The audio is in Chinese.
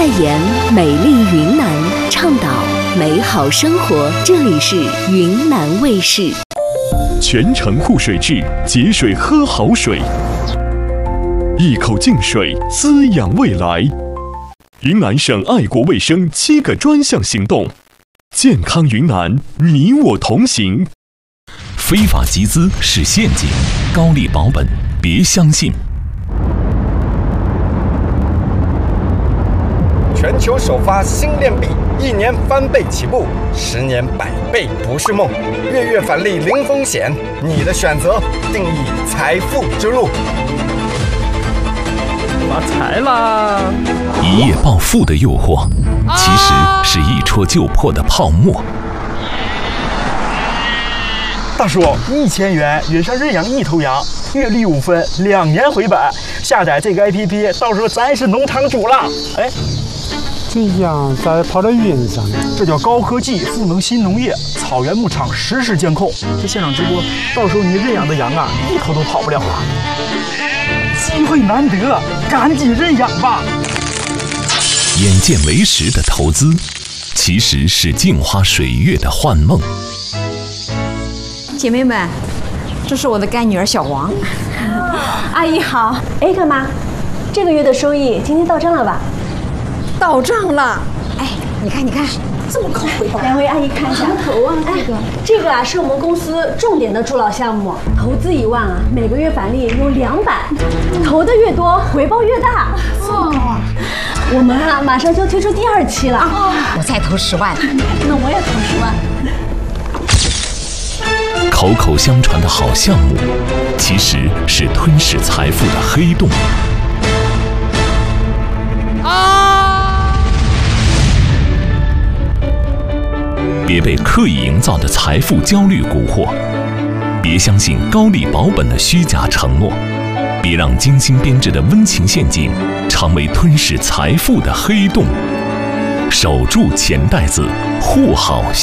代言美丽云南，倡导美好生活。这里是云南卫视。 全程护水质，节水喝好水，一口净水滋养未来。云南省爱国卫生7个专项行动，健康云南，你我同行。 非法集资是陷阱，高利保本别相信。 全球首发新链币，1年翻倍起步，10年100倍不是梦。月返利零风险，你的选择定义财富之路。 发财啦！ 一夜暴富的诱惑，其实是一戳就破的泡沫。 大叔，1000元约上认养1头羊，月利5分，2年回本。下载这个 APP， 到时候咱是农场主了。哎。 这羊咋跑到云上呢？ 这叫高科技赋能新农业，草原牧场实时监控。这现场直播，到时候你认养的羊啊，1头都跑不了了。机会难得，赶紧认养吧！ 眼见为实的投资，其实是镜花水月的幻梦。 姐妹们，这是我的干女儿小王。 阿姨好。哎，干妈，这个月的收益今天到账了吧？ 到账了，哎，你看，这么高回报。 两位阿姨看一下，头啊，这个啊是我们公司重点的助老项目，投资1万啊，每个月返利有200，投的越多，回报越大。哦，我们啊马上就推出第2期了。 我再投10万， 那我也投 10万。 口口相传的好项目，其实是吞噬财富的黑洞。别被刻意营造的财富焦虑蛊惑，别相信高利保本的虚假承诺，别让精心编织的温情陷阱成为吞噬财富的黑洞。守住钱袋子，护好